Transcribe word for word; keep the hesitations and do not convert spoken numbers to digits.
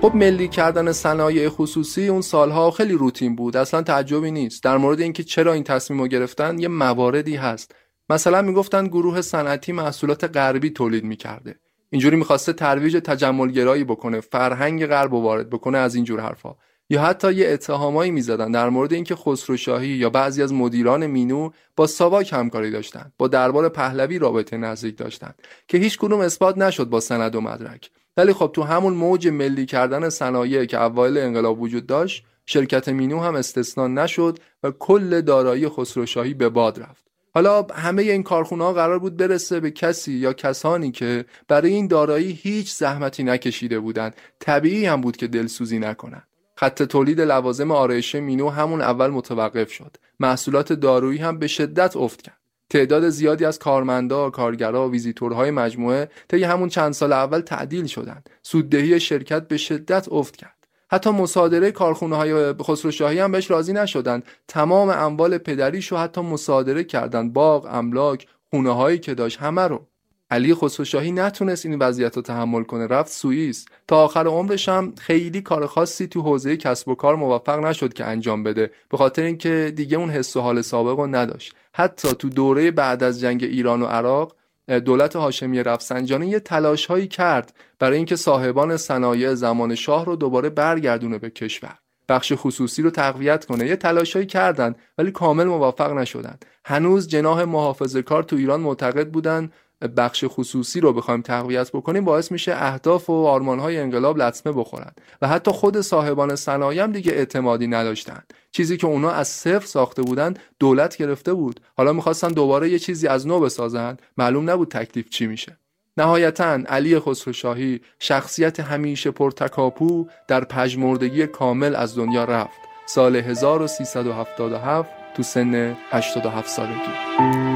خب ملی کردن صنایع خصوصی اون سالها خیلی روتین بود، اصلا تعجبی نیست. در مورد اینکه چرا این تصمیم رو گرفتن یه مواردی هست. مثلا میگفتن گروه صنعتی محصولات غربی تولید میکرده، اینجوری میخواسته ترویج تجملگرایی بکنه، فرهنگ غرب رو وارد بکنه، از اینجور حرفا. یا حتی یه اتهامایی میزدن در مورد اینکه خسروشاهی یا بعضی از مدیران مینو با ساواک همکاری داشتن، با دربار پهلوی رابطه نزدیک داشتن که هیچ کدوم اثبات نشد با سند و مدرک. ولی خب تو همون موج ملی کردن صنایع که اوایل انقلاب وجود داشت، شرکت مینو هم استثنا نشد و کل دارایی خسروشاهی به باد رفت. حالا همه این کارخونه‌ها قرار بود برسه به کسی یا کسانی که برای این دارایی هیچ زحمتی نکشیده بودند. طبیعی هم بود که دلسوزی نکنن. خط تولید لوازم آرایشی مینو همون اول متوقف شد. محصولات دارویی هم به شدت افت کرد. تعداد زیادی از کارمندا، کارگرا و ویزیتورهای مجموعه طی همون چند سال اول تعدیل شدند. سوددهی شرکت به شدت افت کرد. حتی مصادره کارخونه‌های خسروشاهی هم بهش راضی نشدند. تمام اموال پدریشو حتی مصادره کردند، باغ، املاک، خونه‌هایی که داشت همه رو. علی خسروشاهی نتونست این وضعیت رو تحمل کنه، رفت سوئیس. تا آخر عمرش هم خیلی کار خاصی تو حوزه کسب و کار موفق نشد که انجام بده، به خاطر اینکه دیگه اون حس و حال سابق رو نداشت. حتی تو دوره بعد از جنگ ایران و عراق دولت هاشمی رفسنجانی یه تلاش‌هایی کرد برای اینکه صاحبان صنایع زمان شاه رو دوباره برگردونه به کشور، بخش خصوصی رو تقویت کنه. یه تلاش‌هایی کردن ولی کامل موفق نشدن. هنوز جناح محافظه‌کار تو ایران معتقد بودن بخش خصوصی رو بخوایم تقویت بکنیم باعث میشه اهداف و آرمان‌های انقلاب لطمه بخورن و حتی خود صاحبان صنایع هم دیگه اعتمادی نداشتن. چیزی که اونا از صفر ساخته بودن دولت گرفته بود، حالا می‌خواستن دوباره یه چیزی از نو بسازن، معلوم نبود تکلیف چی میشه. نهایتاً علی خسروشاهی، شخصیت همیشه پرتکاپو، در پژمردگی کامل از دنیا رفت سال هزار و سیصد و هفتاد و هفت تو سن هشتاد و هفت سالگی.